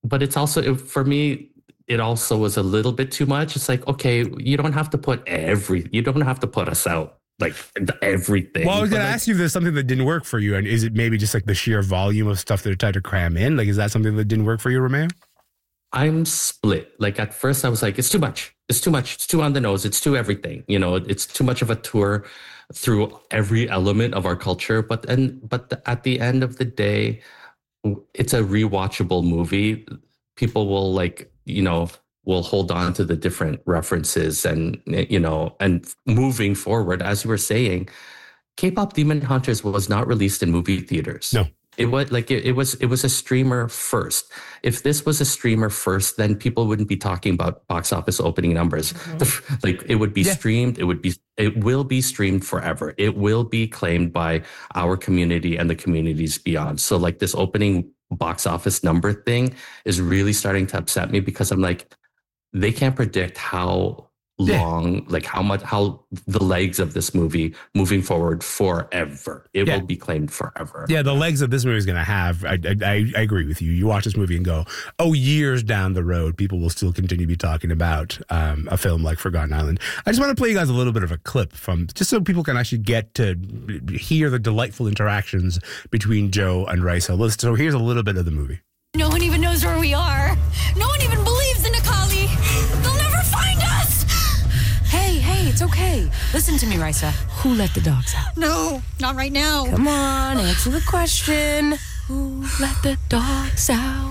but it's also, for me, it also was a little bit too much. It's like, okay, you don't have to put us out like everything. Well, I was going to ask you if there's something that didn't work for you, and is it maybe just like the sheer volume of stuff that they're trying to cram in? Like, is that something that didn't work for you, Romeo? I'm split. Like at first I was like, it's too much. It's too much. It's too on the nose. It's too everything. You know, it's too much of a tour through every element of our culture. But at the end of the day, it's a rewatchable movie. People will will hold on to the different references and moving forward, as you were saying, K-pop Demon Hunters was not released in movie theaters. No. It was a streamer first. If this was a streamer first, then people wouldn't be talking about box office opening numbers. Mm-hmm. Like it would be streamed. It will be streamed forever. It will be claimed by our community and the communities beyond. So like this opening box office number thing is really starting to upset me, because I'm like, they can't predict how long, like how the legs of this movie moving forward forever. It will be claimed forever. Yeah, the legs of this movie is going to have, I agree with you. You watch this movie and go, oh, years down the road, people will still continue to be talking about a film like Forgotten Island. I just want to play you guys a little bit of a clip from, just so people can actually get to hear the delightful interactions between Joe and Raisa. So here's a little bit of the movie. No one even knows where we are. No one even believes in Akali. They'll never find us. Hey, it's okay. Listen to me, Raisa. Who let the dogs out? No, not right now. Come on, answer the question. Who let the dogs out?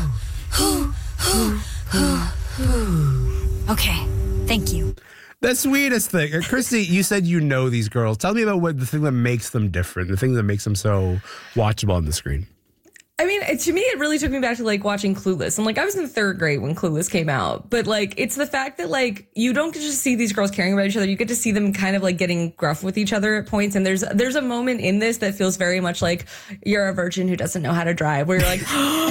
Okay, thank you. The sweetest thing. Christy, you said you know these girls. Tell me about what the thing that makes them different, the thing that makes them so watchable on the screen. I mean, to me, it really took me back to like watching Clueless. And like, I was in third grade when Clueless came out. But like, it's the fact that like, you don't get to see these girls caring about each other. You get to see them kind of like getting gruff with each other at points. And there's a moment in this that feels very much like You're a Virgin Who Doesn't Know How to Drive, where you're like,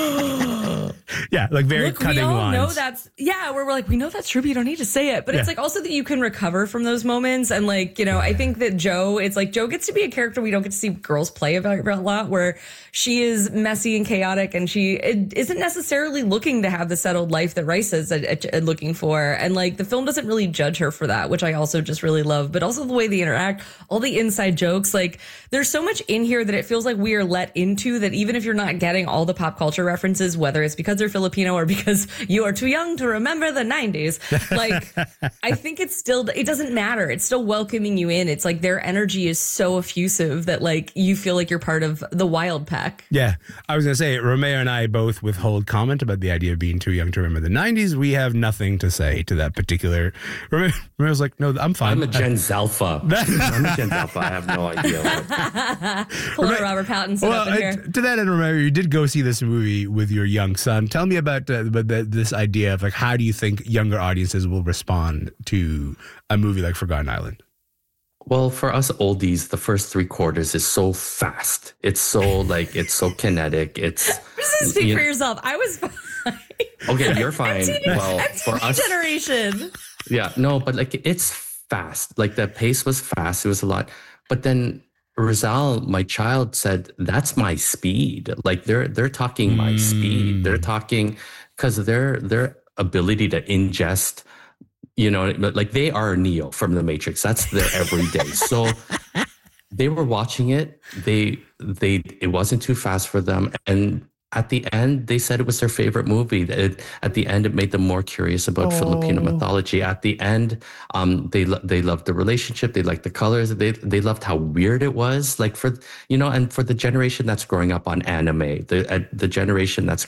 yeah, like very look, cutting lines. Where we're like, we know that's true, but you don't need to say it. But it's like also that you can recover from those moments. And like, you know, I think that Joe gets to be a character we don't get to see girls play about a lot, where she is messy and chaotic, and she isn't necessarily looking to have the settled life that Rice is looking for. And like, the film doesn't really judge her for that, which I also just really love. But also the way they interact, all the inside jokes, like there's so much in here that it feels like we are let into, that even if you're not getting all the pop culture references, whether it's because they're Filipino or because you are too young to remember the 90s, like I think it doesn't matter. It's still welcoming you in. It's like their energy is so effusive that like you feel like you're part of the wild pack. Yeah, I was going to say, Romeo and I both withhold comment about the idea of being too young to remember the 90s. We have nothing to say to that particular. Romeo's like, no, I'm fine. I'm a Gen Alpha. I'm a Gen Alpha. I have no idea. Pull out Robert Pattinson up in here. To that end, Romeo, you did go see this movie with your young son. Tell me about this idea of like, how do you think younger audiences will respond to a movie like Forgotten Island? Well, for us oldies, the first 3/4 is so fast. It's so kinetic. It's speak for yourself. I was fine. Okay, you're fine. Well, for us generation. Yeah, no, but like it's fast. Like the pace was fast. It was a lot. But then Rizal, my child, said, that's my speed. Like they're talking my speed. They're talking because their ability to ingest, you know, like they are Neo from the Matrix. That's their everyday. So they were watching it. It wasn't too fast for them. And at the end, they said it was their favorite movie. At the end, it made them more curious about Filipino mythology. At the end, they loved the relationship. They liked the colors. They loved how weird it was. Like and for the generation that's growing up on anime, the generation that's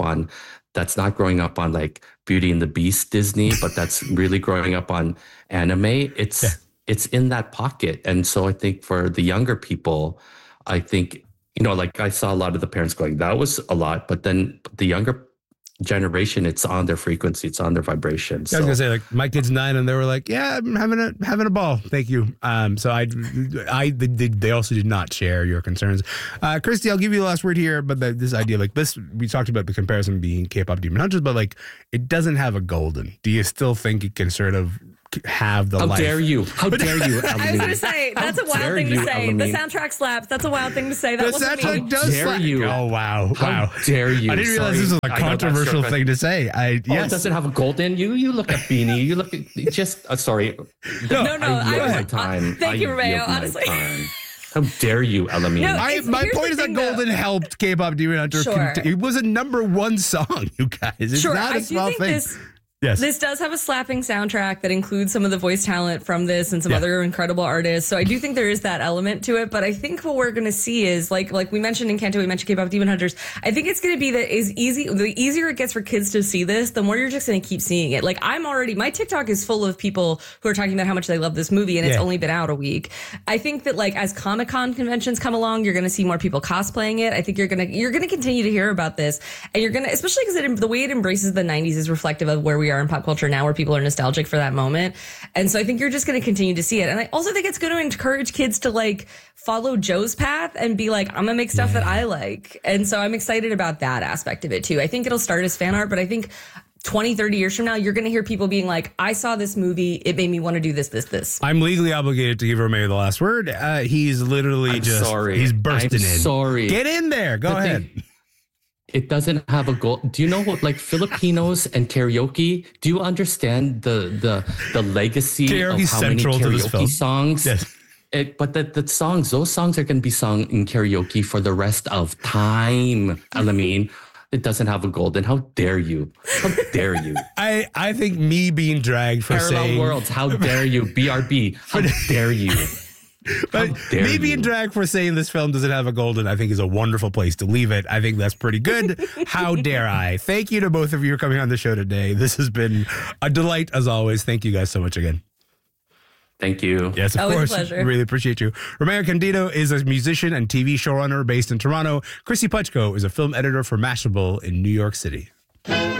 not growing up on like Beauty and the Beast Disney, but that's really growing up on anime. It's in that pocket. And so I think for the younger people, I think, you know, like I saw a lot of the parents going, that was a lot, but then the younger generation, it's on their frequency, it's on their vibration. So. I was gonna say, like, my kid's 9, and they were like, "Yeah, I'm having a ball, thank you." So they also did not share your concerns. Christy, I'll give you the last word here, but this idea, like this, we talked about the comparison being K-pop Demon Hunters, but like it doesn't have a golden. Do you still think it can sort of have the How life. dare you? How dare you, Elamine? I was going to say, that's a wild thing to say. Elamine? The soundtrack slaps. That's a wild thing to say. That The wasn't me. soundtrack does Dare slap. you? Oh, wow. How dare you? I didn't realize this was a controversial thing to say. It doesn't have a golden. You look at Beanie. You look at just. Sorry. No. I yield my time. Thank you, Romeo. Honestly. How dare you, Elamine? No, my point is that Golden helped K-pop Demon Hunter. Sure. It was a #1 song, you guys. It's not a small thing. This does have a slapping soundtrack that includes some of the voice talent from this and some other incredible artists. So I do think there is that element to it. But I think what we're going to see is like we mentioned in Kanto, we mentioned K-pop Demon Hunters. I think it's going to be that is easy. The easier it gets for kids to see this, the more you're just going to keep seeing it. Like my TikTok is full of people who are talking about how much they love this movie, and it's only been out a week. I think that like as Comic-Con conventions come along, you're going to see more people cosplaying it. I think you're going to continue to hear about this, and you're going to, especially because the way it embraces the 90s is reflective of where we are in pop culture now, where people are nostalgic for that moment. And so I think you're just going to continue to see it. And I also think it's going to encourage kids to like follow Joe's path and be like, I'm going to make stuff that I like. And so I'm excited about that aspect of it too. I think it'll start as fan art, but I think 20, 30 years from now, you're going to hear people being like, I saw this movie. It made me want to do this. I'm legally obligated to give Romeo the last word. He's literally he's bursting in. Sorry. Get in there. Go ahead. It doesn't have a goal. Do you know what, like Filipinos and karaoke? Do you understand the legacy Karaoke of how many central to this film. karaoke songs? Yes. But those songs are going to be sung in karaoke for the rest of time. Elamine, it doesn't have a golden. How dare you? How dare you? I think me being dragged for Parallel saying worlds. How dare you? BRB. How dare you? But me being dragged for saying this film doesn't have a golden, I think is a wonderful place to leave it. I think that's pretty good. How dare I? Thank you to both of you for coming on the show today. This has been a delight as always. Thank you guys so much again. Thank you. Yes, of course. Really appreciate you. Romeo Candido is a musician and TV showrunner based in Toronto. Chrissy Puchko is a film editor for Mashable in New York City.